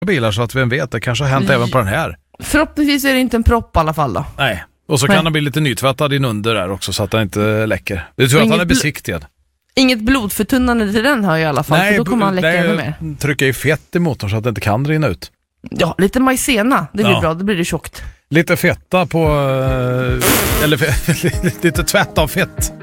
bilar så att vem vet, det kanske har hänt även på den här. Förhoppningsvis är det inte en propp i alla fall då. Nej, och så kan den bli lite nytvättad inunder där också så att den inte läcker. Det tror jag att den är besiktigad. Inget blodförtunnande till den har jag i alla fall. Nej, för då kommer man läcka ännu mer. Trycka i fett i motorn så att det inte kan rinna ut. Ja, lite majsena, det blir bra, då blir det tjockt. Lite fetta på... eller lite tvätt av fett.